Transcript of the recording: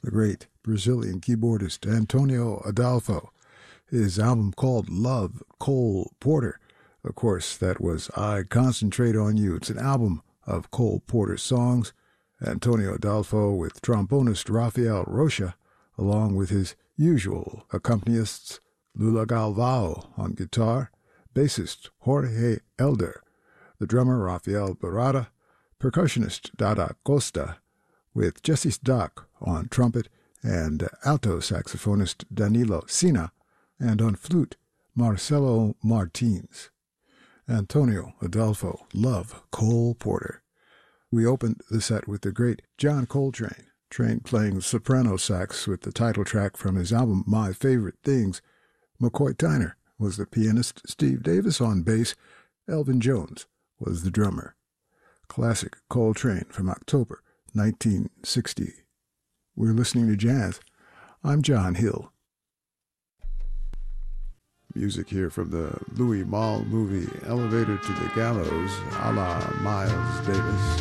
the great Brazilian keyboardist Antonio Adolfo. His album called Love, Cole Porter. Of course, that was I Concentrate on You. It's an album of Cole Porter songs. Antonio Adolfo with trombonist Rafael Rocha, along with his usual accompanists Lula Galvao on guitar, bassist Jorge Elder, the drummer Rafael Barada, percussionist Dada Costa, with Jesse Stock on trumpet and alto saxophonist Danilo Sina, and on flute Marcelo Martins. Antonio Adolfo, Love, Cole Porter. We opened the set with the great John Coltrane playing soprano sax with the title track from his album My Favorite Things. McCoy Tyner was the pianist, Steve Davis on bass, Elvin Jones was the drummer. Classic Coltrane from October 1960. We're listening to jazz. I'm John Hill. Music here from the Louis Malle movie Elevator to the Gallows, a la Miles Davis.